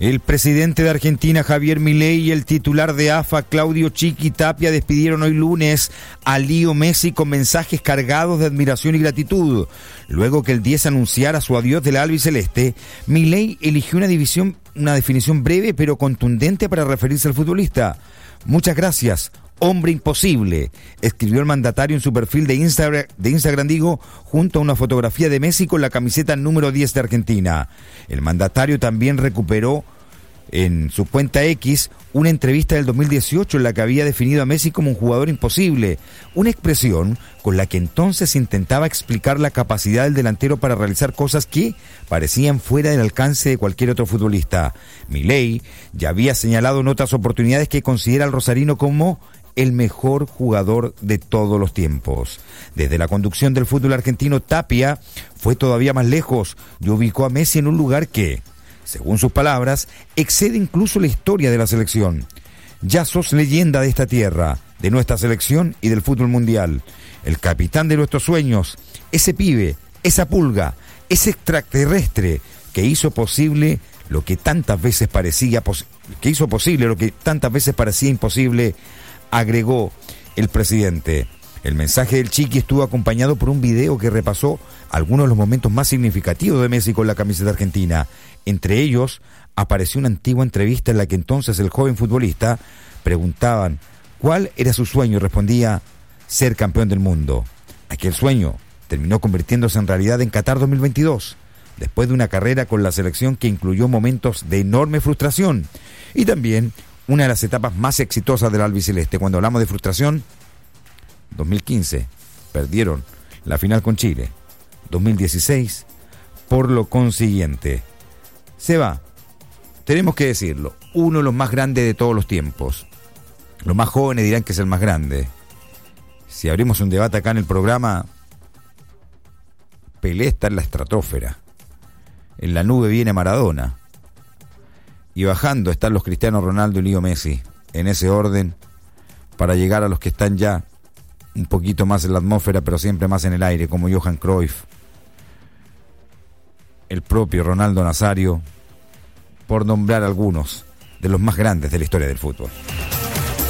El presidente de Argentina, Javier Milei, y el titular de AFA, Claudio Chiqui Tapia, despidieron hoy lunes a Leo Messi con mensajes cargados de admiración y gratitud. Luego que el 10 anunciara su adiós de la albiceleste, Milei eligió una definición breve pero contundente para referirse al futbolista. Muchas gracias, hombre imposible, escribió el mandatario en su perfil de Instagram, junto a una fotografía de Messi con la camiseta número 10 de Argentina. El mandatario también recuperó en su cuenta X una entrevista del 2018 en la que había definido a Messi como un jugador imposible, una expresión con la que entonces intentaba explicar la capacidad del delantero para realizar cosas que parecían fuera del alcance de cualquier otro futbolista. Milei ya había señalado en otras oportunidades que considera al rosarino como el mejor jugador de todos los tiempos. Desde la conducción del fútbol argentino, Tapia fue todavía más lejos y ubicó a Messi en un lugar que, según sus palabras, excede incluso la historia de la selección. Ya sos leyenda de esta tierra, de nuestra selección y del fútbol mundial. El capitán de nuestros sueños, ese pibe, esa pulga, ese extraterrestre que hizo posible lo que tantas veces parecía imposible, agregó el presidente. El mensaje del Chiqui estuvo acompañado por un video que repasó algunos de los momentos más significativos de Messi con la camiseta argentina. Entre ellos, apareció una antigua entrevista en la que entonces el joven futbolista preguntaban cuál era su sueño y respondía: ser campeón del mundo. Aquel sueño terminó convirtiéndose en realidad en Qatar 2022, después de una carrera con la selección que incluyó momentos de enorme frustración y también una de las etapas más exitosas del albiceleste. Cuando hablamos de frustración, 2015 perdieron la final con Chile, 2016 por lo consiguiente se va, tenemos que decirlo, uno de los más grandes de todos los tiempos. Los más jóvenes dirán que es el más grande. Si abrimos un debate acá en el programa, Pelé está en la estratosfera, en la nube viene Maradona, y bajando están los Cristiano Ronaldo y Leo Messi, en ese orden, para llegar a los que están ya un poquito más en la atmósfera, pero siempre más en el aire, como Johan Cruyff, el propio Ronaldo Nazario, por nombrar algunos de los más grandes de la historia del fútbol.